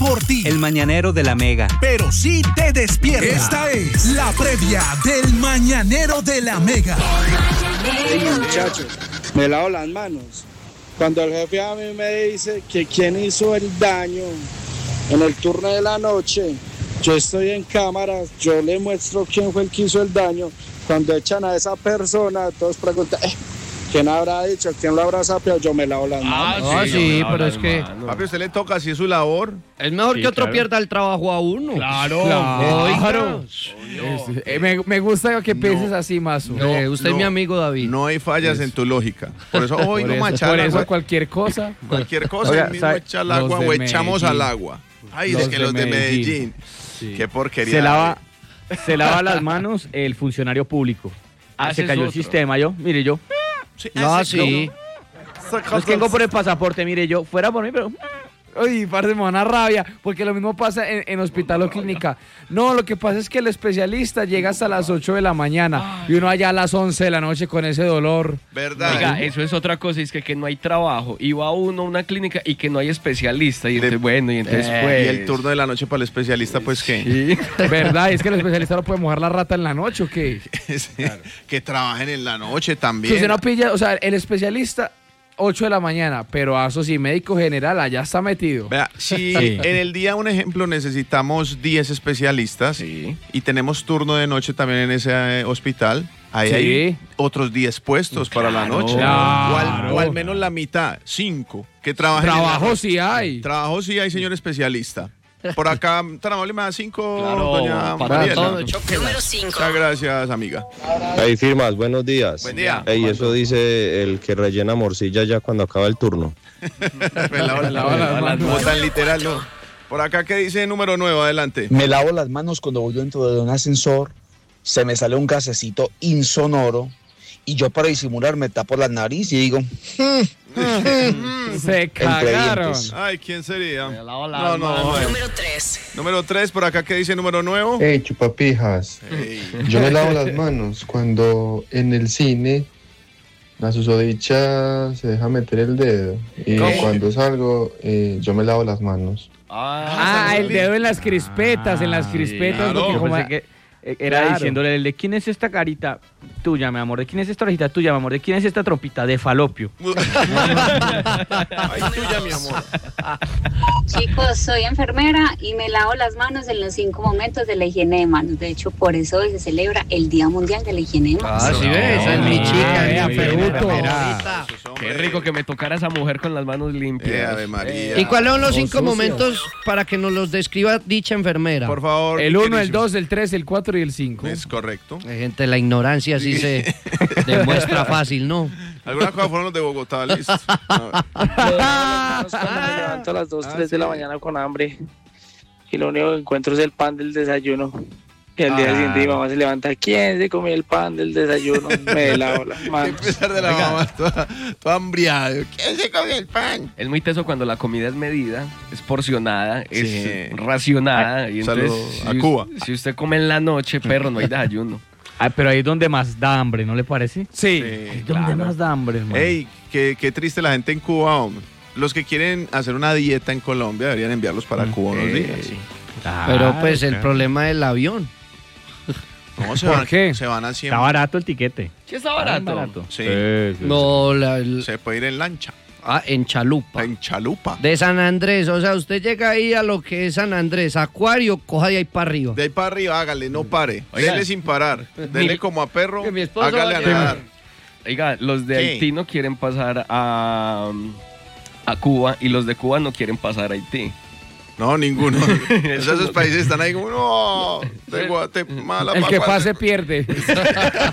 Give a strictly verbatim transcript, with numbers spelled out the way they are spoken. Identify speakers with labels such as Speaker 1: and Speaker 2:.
Speaker 1: por ti.
Speaker 2: El mañanero de la Mega.
Speaker 1: Pero sí te despierta. Esta es la previa del mañanero de la Mega.
Speaker 3: Hey, muchachos, me lavo las manos. Cuando el jefe a mí me dice que quién hizo el daño en el turno de la noche, yo estoy en cámaras, yo le muestro quién fue el que hizo el daño. Cuando echan a esa persona, todos preguntan, eh, ¿quién habrá dicho? ¿Quién lo habrá sapeado? Yo me lavo las manos.
Speaker 4: Ah, sí, sí pero es que...
Speaker 5: Papi, usted le toca, si es su labor.
Speaker 4: Es mejor
Speaker 6: Sí,
Speaker 4: que otro
Speaker 6: claro.
Speaker 4: pierda el trabajo a uno.
Speaker 6: Claro.
Speaker 4: Claro.
Speaker 6: Es- eh, me, me gusta que pienses así, Mazo.
Speaker 4: Eh, usted es mi amigo, David.
Speaker 5: No hay fallas en tu lógica. Por eso hoy
Speaker 6: Por
Speaker 5: no
Speaker 6: eso,
Speaker 5: machar
Speaker 6: por
Speaker 5: al
Speaker 6: eso
Speaker 5: agua.
Speaker 6: cualquier cosa.
Speaker 5: Cualquier cosa,
Speaker 6: Oiga,
Speaker 5: el mismo
Speaker 6: ¿sabe?
Speaker 5: echa al
Speaker 6: Los
Speaker 5: agua
Speaker 6: de
Speaker 5: o echamos
Speaker 6: Medellín.
Speaker 5: al agua. Ay, es
Speaker 6: Los
Speaker 5: que
Speaker 6: de
Speaker 5: los de Medellín.
Speaker 6: Sí.
Speaker 5: Qué porquería.
Speaker 2: Se lava, se lava las manos el funcionario público. Ah,
Speaker 6: Ese
Speaker 2: se
Speaker 6: es
Speaker 2: cayó el
Speaker 6: otro.
Speaker 2: sistema, yo, mire yo.
Speaker 5: Sí,
Speaker 4: No,
Speaker 5: ese-
Speaker 4: sí.
Speaker 2: No es que vengo por el pasaporte, mire yo, fuera por mí, pero...
Speaker 6: Uy, parce, me van a rabia, porque lo mismo pasa en, en hospital o clínica. No, lo que pasa es que el especialista llega hasta las ocho de la mañana y uno allá a las once de la noche con ese dolor.
Speaker 5: ¿Verdad?
Speaker 7: Oiga, eso es otra cosa, es que, que no hay trabajo. Y va uno a una clínica y que no hay especialista. Y entonces, bueno, y entonces
Speaker 5: Eh,
Speaker 7: pues...
Speaker 5: y el turno de la noche para el especialista, pues qué.
Speaker 7: Sí.
Speaker 6: ¿Verdad? ¿Es que el especialista no puede mojar la rata en la noche o qué?
Speaker 5: Sí, que trabajen en la noche
Speaker 6: Que
Speaker 5: también.
Speaker 6: usted no pilla, o sea, el especialista, ocho de la mañana, pero a eso sí, médico general, allá está metido.
Speaker 5: Vea, si
Speaker 2: Sí.
Speaker 5: en el día, un ejemplo, necesitamos diez especialistas
Speaker 7: Sí.
Speaker 5: y tenemos turno de noche también en ese eh, hospital, ahí
Speaker 6: Sí.
Speaker 5: hay otros diez puestos para la
Speaker 7: Claro.
Speaker 5: noche.
Speaker 6: Claro.
Speaker 5: O, al, o al menos la mitad, cinco, que trabajen. en la
Speaker 6: Trabajo
Speaker 5: noche.
Speaker 6: sí hay.
Speaker 5: Trabajo sí hay, señor especialista. Por acá, tan amable, me da cinco,
Speaker 7: Claro,
Speaker 5: doña
Speaker 7: para
Speaker 5: Mariela.
Speaker 7: todo,
Speaker 8: Número cinco.
Speaker 5: Muchas gracias, amiga.
Speaker 9: Ahí firmas, buenos días.
Speaker 5: Buen día.
Speaker 9: Ey, eso dice el que rellena morcilla ya cuando acaba el turno.
Speaker 5: Me lavo la-
Speaker 6: lavo las manos.
Speaker 5: Como tan literal, ¿no? Por acá, ¿qué dice número nueve? Adelante.
Speaker 3: Me lavo las manos cuando voy dentro de un ascensor, se me sale un gasecito insonoro y yo para disimular me tapo la nariz y digo,
Speaker 6: Se cagaron.
Speaker 3: dientes.
Speaker 5: Ay, ¿quién sería?
Speaker 7: Me lavo las
Speaker 5: No, no.
Speaker 7: manos.
Speaker 5: eh.
Speaker 8: Número tres.
Speaker 5: Número tres, por acá, ¿qué dice número nuevo?
Speaker 10: Hey, chupapijas.
Speaker 5: Ey.
Speaker 10: Yo me lavo las manos cuando en el cine la susodicha se deja meter el dedo. Y
Speaker 5: ¿Cómo?
Speaker 10: cuando salgo, eh, yo me lavo las manos.
Speaker 7: Ah,
Speaker 6: Ah, el dedo en las crispetas, en las crispetas.
Speaker 5: claro.
Speaker 6: porque
Speaker 2: Yo
Speaker 6: como-
Speaker 2: pensé que eh, era
Speaker 6: Claro.
Speaker 2: diciéndole el de quién es esta carita tuya, mi amor, de quién es esta orejita tuya, mi amor, de quién es esta trompita de falopio.
Speaker 5: Ay, tuya, mi amor.
Speaker 11: Chicos, soy enfermera y me lavo las manos en los cinco momentos de la higiene de manos. De hecho, por eso hoy se celebra el Día Mundial de la Higiene de Manos.
Speaker 4: Ah, sí, ves, esa es mi chica,
Speaker 6: Ah,
Speaker 4: mi
Speaker 6: vea,
Speaker 4: perrito.
Speaker 6: Mira.
Speaker 7: qué rico que me tocara esa mujer con las manos
Speaker 5: Eh,
Speaker 7: limpias.
Speaker 5: Ave María.
Speaker 4: ¿Y cuáles son los
Speaker 6: No
Speaker 4: cinco
Speaker 6: sucio.
Speaker 4: momentos para que nos los describa dicha enfermera?
Speaker 5: Por favor.
Speaker 6: El uno, el
Speaker 5: queridísimo.
Speaker 6: dos, el tres, el cuatro y el cinco.
Speaker 5: Es correcto.
Speaker 4: Hay gente, la ignorancia sí se demuestra fácil, ¿no?
Speaker 5: Algunas cosas fueron los de Bogotá, listo. No.
Speaker 3: cuando me levanto a las dos, tres de la mañana con hambre y lo único que encuentro es el pan del desayuno. Y al día siguiente mi mamá se levanta, ¿quién se comió el pan del desayuno? Me lavo las
Speaker 5: Hay que
Speaker 3: manos.
Speaker 5: empezar de la mamá toda, toda hambriada. ¿Quién se comió el pan?
Speaker 7: Es muy teso cuando la comida es medida, es porcionada, es
Speaker 5: Sí.
Speaker 7: racionada. Y entonces,
Speaker 5: Saludo a
Speaker 7: si,
Speaker 5: Cuba.
Speaker 7: si usted come en la noche, perro, no hay desayuno.
Speaker 2: Ah, pero ahí es donde más da hambre, ¿no le parece?
Speaker 6: Sí.
Speaker 2: Ahí es donde más da hambre, hermano.
Speaker 5: Ey, qué, qué triste la gente en Cuba, hombre. Los que quieren hacer una dieta en Colombia deberían enviarlos para Cuba unos días.
Speaker 4: Pero pues el problema del avión.
Speaker 5: No, se
Speaker 6: ¿Por
Speaker 5: van,
Speaker 6: qué?
Speaker 5: se van a cien.
Speaker 2: Está barato el tiquete.
Speaker 7: ¿Qué está
Speaker 2: Está
Speaker 7: barato?
Speaker 2: barato.
Speaker 5: Sí.
Speaker 2: Sí, sí,
Speaker 4: No, la, el-
Speaker 5: Se puede ir en lancha,
Speaker 4: ah, en Chalupa.
Speaker 5: en chalupa.
Speaker 4: De San Andrés, o sea, usted llega ahí a lo que es San Andrés, Acuario, coja de ahí para arriba.
Speaker 5: De ahí para arriba, hágale, no pare.
Speaker 7: Oiga.
Speaker 5: Dele sin parar. Dele como a perro,
Speaker 4: Que mi esposo
Speaker 5: hágale a
Speaker 4: vaya.
Speaker 5: nadar.
Speaker 7: Oiga, los de
Speaker 5: ¿Qué?
Speaker 7: Haití no quieren pasar a, a Cuba y los de Cuba no quieren pasar a Haití.
Speaker 5: No, ninguno. Esos países están ahí como, no, de Guatemala.
Speaker 6: El
Speaker 5: pa'
Speaker 6: que
Speaker 5: Guate-
Speaker 6: pase pierde.